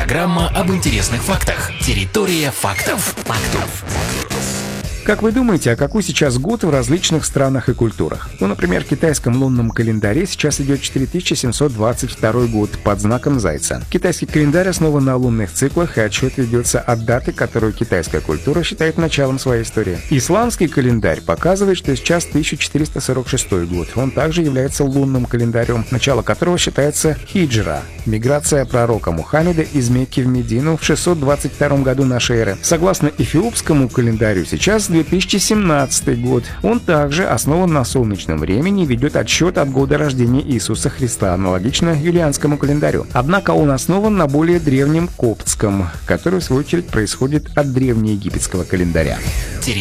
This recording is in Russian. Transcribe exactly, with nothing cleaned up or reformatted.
Программа об интересных фактах. Территория фактов. Фактов. Как вы думаете, а какой сейчас год в различных странах и культурах? Ну, например, в китайском лунном календаре сейчас идет четыре тысячи семьсот двадцать второй год под знаком Зайца. Китайский календарь основан на лунных циклах, и отсчет ведется от даты, которую китайская культура считает началом своей истории. Исламский календарь показывает, что сейчас тысяча четыреста сорок шестой год. Он также является лунным календарем, начало которого считается хиджра – миграция пророка Мухаммеда из Мекки в Медину в шестьсот двадцать втором году нашей эры. Согласно эфиопскому календарю, сейчас две тысячи семнадцатый год. Он также основан на солнечном времени и ведет отсчет от года рождения Иисуса Христа, аналогично юлианскому календарю. Однако он основан на более древнем коптском, который в свою очередь происходит от древнеегипетского календаря.